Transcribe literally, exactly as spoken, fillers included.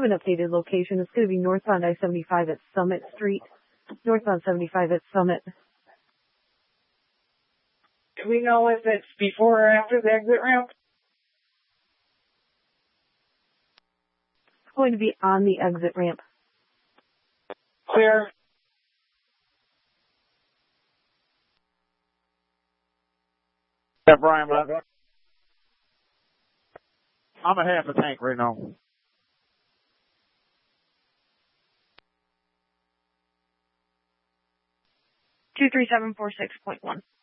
have an updated location. It's going to be northbound I seventy-five at Summit Street. Northbound seventy-five at Summit. Do we know if it's before or after the exit ramp? It's going to be on the exit ramp. Clear. Yeah, Brian, I'm a half a tank right now. two three seven four six point one.